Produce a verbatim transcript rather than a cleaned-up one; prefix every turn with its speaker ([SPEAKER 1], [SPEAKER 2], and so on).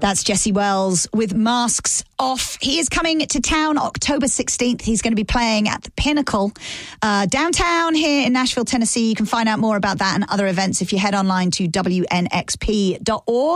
[SPEAKER 1] That's Jesse Wells with Masks Off. He is coming to town October sixteenth. He's going to be playing at the Pinnacle uh, downtown here in Nashville, Tennessee. You can find out more about that and other events if you head online to W N X P dot org.